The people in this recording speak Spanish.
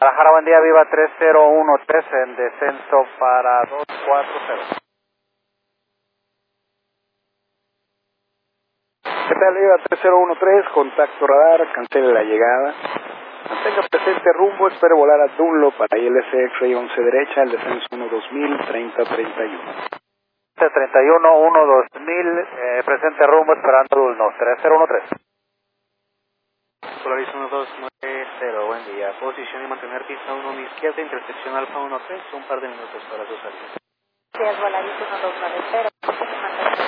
Guadalajara, buen día, Viva 3013 en descenso para 240. ¿Qué tal, Viva 3013? Contacto radar, cancele la llegada. Mantenga presente rumbo, espere volar a Dunlop para ILS X-Ray 11 derecha, el descenso 12000, 3031. 31 2000, presente rumbo esperando Dunlop 3013. Polaris 1290, buen día. Posición y mantener pista 1 a mi izquierda, intersección Alfa 13, un par de minutos para su salida. Gracias, Polaris 1290.